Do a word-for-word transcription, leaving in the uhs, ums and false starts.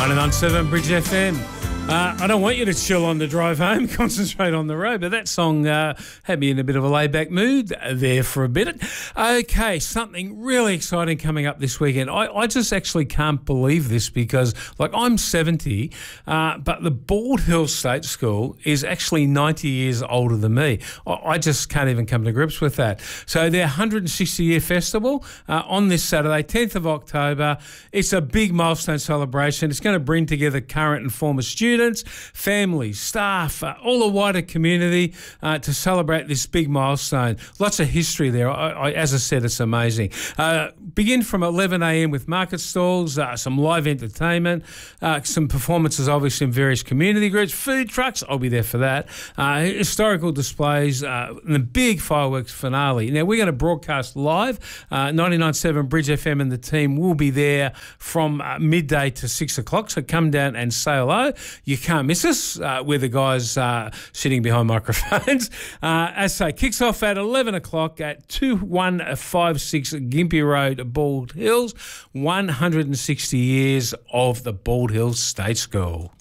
ninety-nine point seven Bridge F M. Uh, I don't want you to chill on the drive home, concentrate on the road, but that song uh, had me in a bit of a laid-back mood there for a bit. Okay, something really exciting coming up this weekend. I, I just actually can't believe this because, like, I'm seventy, uh, but the Bald Hills State School is actually ninety years older than me. I, I just can't even come to grips with that. So their one hundred sixty year festival uh, on this Saturday, tenth of October. It's a big milestone celebration. It's going to bring together current and former students, families, staff, uh, all the wider community uh, to celebrate this big milestone. Lots of history there. I, I, as I said, it's amazing. Uh, begin from eleven a m with market stalls, uh, some live entertainment, uh, some performances obviously in various community groups, food trucks, I'll be there for that, uh, historical displays, uh, and the big fireworks finale. Now, we're going to broadcast live. Uh, ninety-nine point seven Bridge F M and the team will be there from uh, midday to six o'clock, so come down and say hello. You can't miss us. Uh, we're the guys uh, sitting behind microphones. Uh, as I say, kicks off at eleven o'clock at two one five six Gympie Road, Bald Hills. one hundred sixty years of the Bald Hills State School.